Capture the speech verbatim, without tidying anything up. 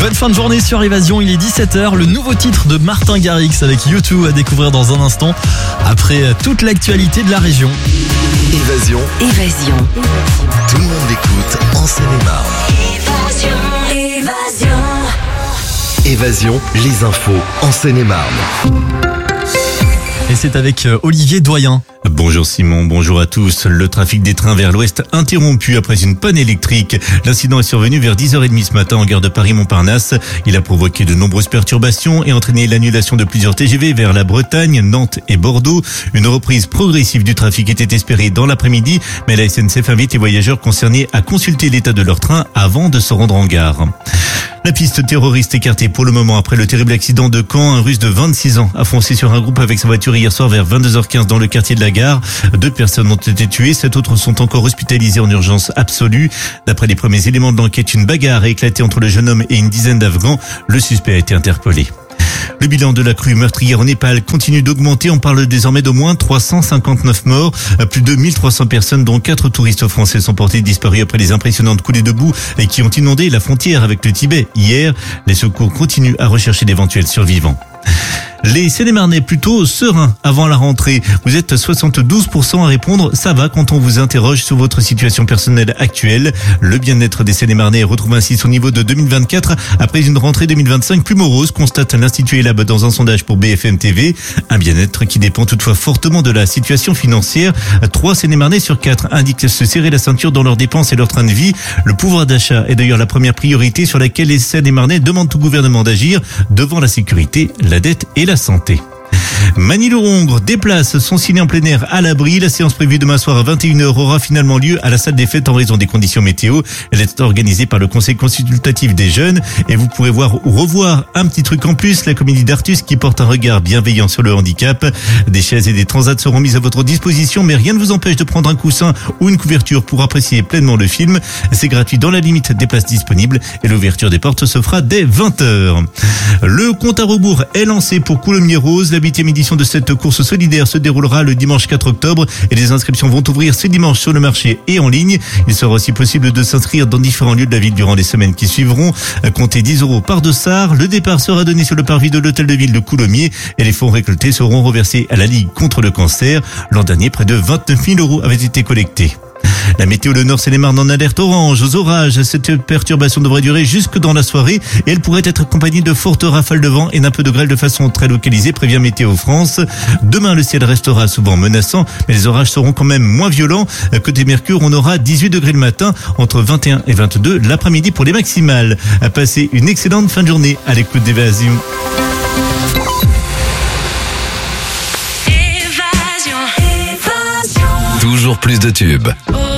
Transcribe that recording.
Bonne fin de journée sur Évasion, il est dix-sept heures. Le nouveau titre de Martin Garrix avec U deux à découvrir dans un instant après toute l'actualité de la région. Évasion. Évasion. Tout le monde l'écoute en Seine-et-Marne. Évasion. Évasion. Évasion, les infos en Seine-et-Marne. Et c'est avec Olivier Doyen. Bonjour Simon, bonjour à tous. Le trafic des trains vers l'ouest interrompu après une panne électrique. L'incident est survenu vers dix heures trente ce matin en gare de Paris-Montparnasse. Il a provoqué de nombreuses perturbations et entraîné l'annulation de plusieurs T G V vers la Bretagne, Nantes et Bordeaux. Une reprise progressive du trafic était espérée dans l'après-midi, mais la S N C F invite les voyageurs concernés à consulter l'état de leur train avant de se rendre en gare. La piste terroriste écartée pour le moment après le terrible accident de Caen. Un Russe de vingt-six ans a foncé sur un groupe avec sa voiture hier soir vers vingt-deux heures quinze dans le quartier de la gare. Deux personnes ont été tuées, sept autres sont encore hospitalisées en urgence absolue. D'après les premiers éléments de l'enquête, une bagarre a éclaté entre le jeune homme et une dizaine d'Afghans. Le suspect a été interpellé. Le bilan de la crue meurtrière au Népal continue d'augmenter. On parle désormais d'au moins trois cent cinquante-neuf morts. Plus de mille trois cents personnes, dont quatre touristes français, sont portés disparus après les impressionnantes coulées de boue et qui ont inondé la frontière avec le Tibet hier. Les secours continuent à rechercher d'éventuels survivants. Les Seine-et-Marnais plutôt sereins avant la rentrée. Vous êtes soixante-douze pour cent à répondre ça va quand on vous interroge sur votre situation personnelle actuelle. Le bien-être des Seine-et-Marnais retrouve ainsi son niveau de deux mille vingt-quatre après une rentrée deux mille vingt-cinq plus morose, constate l'Institut Elab dans un sondage pour B F M T V. Un bien-être qui dépend toutefois fortement de la situation financière. Trois Seine-et-Marnais sur quatre indiquent se serrer la ceinture dans leurs dépenses et leur train de vie. Le pouvoir d'achat est d'ailleurs la première priorité sur laquelle les Seine-et-Marnais demandent au gouvernement d'agir devant la sécurité, la dette et la santé. Manille-le-Hongre déplace son ciné en plein air à l'abri. La séance prévue demain soir à vingt et une heures aura finalement lieu à la salle des fêtes en raison des conditions météo. Elle est organisée par le Conseil consultatif des jeunes et vous pourrez voir ou revoir un petit truc en plus, la comédie d'Artus qui porte un regard bienveillant sur le handicap. Des chaises et des transats seront mises à votre disposition, mais rien ne vous empêche de prendre un coussin ou une couverture pour apprécier pleinement le film. C'est gratuit dans la limite des places disponibles et l'ouverture des portes se fera dès vingt heures. Le compte à rebours est lancé pour Coulommiers Rose. La huitième édition de cette course solidaire se déroulera le dimanche quatre octobre et les inscriptions vont ouvrir ce dimanche sur le marché et en ligne. Il sera aussi possible de s'inscrire dans différents lieux de la ville durant les semaines qui suivront. Comptez dix euros par dossard. Le départ sera donné sur le parvis de l'hôtel de ville de Coulommiers et les fonds récoltés seront reversés à la Ligue contre le cancer. L'an dernier, près de vingt-neuf mille euros avaient été collectés. La météo, le Nord Seine-et-Marne en alerte orange aux orages. Cette perturbation devrait durer jusque dans la soirée et elle pourrait être accompagnée de fortes rafales de vent et d'un peu de grêle de façon très localisée, prévient Météo France. Demain, le ciel restera souvent menaçant, mais les orages seront quand même moins violents. Côté Mercure, on aura dix-huit degrés le matin, entre vingt et un et vingt-deux l'après-midi pour les maximales. À passer une excellente fin de journée à l'écoute d'Évasion. Toujours plus de tubes.